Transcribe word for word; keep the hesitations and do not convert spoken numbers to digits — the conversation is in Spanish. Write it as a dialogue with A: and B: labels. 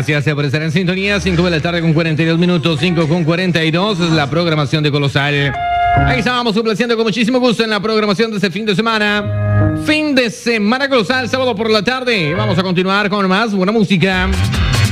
A: Gracias por estar en sintonía. cinco de la tarde con cuarenta y dos minutos. cinco con cuarenta y dos es la programación de Colosal. Ahí estábamos complaciendo con muchísimo gusto en la programación de este fin de semana. Fin de semana Colosal, sábado por la tarde. Vamos a continuar con más buena música.